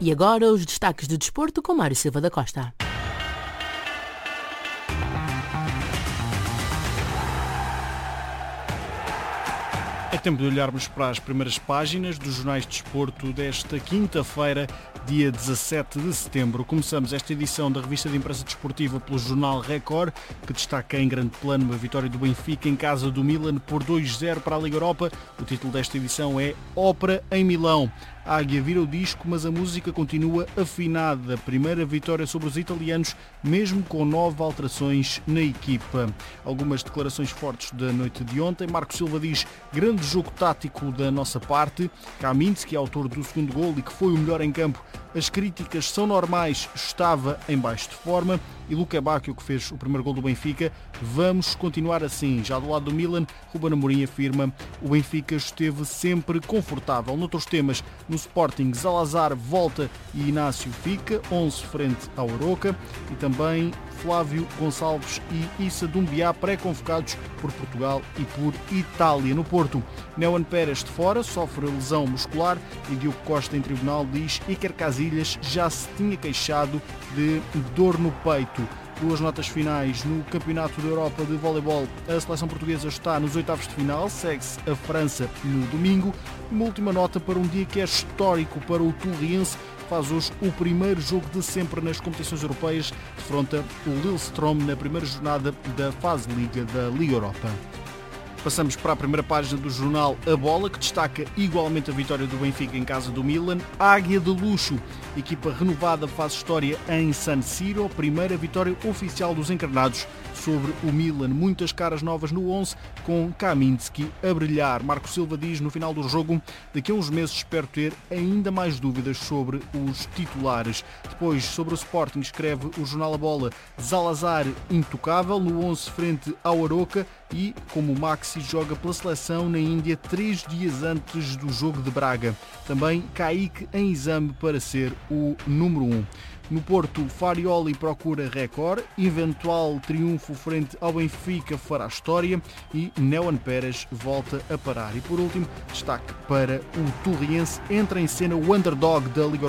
E agora os destaques de desporto com Mário Silva da Costa. É tempo de olharmos para as primeiras páginas dos jornais de desporto desta quinta-feira, dia 17 de setembro. Começamos esta edição da revista de imprensa desportiva pelo jornal Record, que destaca em grande plano a vitória do Benfica em casa do Milan por 2-0 para a Liga Europa. O título desta edição é Ópera em Milão. A Águia vira o disco, mas a música continua afinada. Primeira vitória sobre os italianos, mesmo com 9 alterações na equipa. Algumas declarações fortes da noite de ontem. Marco Silva diz: grande jogo tático da nossa parte. Kaminski, autor do segundo gol e que foi o melhor em campo. As críticas são normais, estava em baixo de forma. E Luca Bacchio, que fez o primeiro gol do Benfica: vamos continuar assim. Já do lado do Milan, Ruben Amorim afirma: o Benfica esteve sempre confortável. Noutros temas, no Sporting, Zalazar volta e Inácio fica, 11 frente ao Aroca. E também Flávio Gonçalves e Issa Doumbia pré-convocados por Portugal e por Itália. No Porto, Neuen Pérez de fora, sofre lesão muscular e Diogo Costa em tribunal diz: Iker Casillas já se tinha queixado de dor no peito. Duas notas finais no Campeonato da Europa de Voleibol. A seleção portuguesa está nos oitavos de final, segue-se a França no domingo. Uma última nota para um dia que é histórico para o Torriense. Faz hoje o primeiro jogo de sempre nas competições europeias, defronta o Lillestrøm na primeira jornada da fase Liga da Liga Europa. Passamos para a primeira página do jornal A Bola, que destaca igualmente a vitória do Benfica em casa do Milan. Águia de luxo, equipa renovada faz história em San Siro, primeira vitória oficial dos encarnados sobre o Milan. Muitas caras novas no 11, com Kaminski a brilhar. Marco Silva diz no final do jogo: daqui a uns meses espero ter ainda mais dúvidas sobre os titulares. Depois, sobre o Sporting, escreve o jornal A Bola: Zalazar intocável no 11 frente ao Aroca. E como o Maxi joga pela seleção na Índia 3 dias antes do jogo de Braga. Também Kaique em exame para ser o número 1. No Porto, Farioli procura recorde, eventual triunfo frente ao Benfica fará história e Neuen Pérez volta a parar. E por último, destaque para o Torriense, entra em cena o underdog da Liga